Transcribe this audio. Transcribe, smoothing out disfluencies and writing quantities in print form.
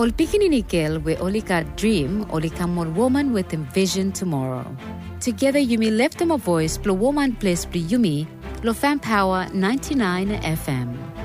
Ol Pikini we olika dream, olika more woman with a vision tomorrow. Together you may lift them a voice, blow woman place, bli yumi, lo fan power 99 FM.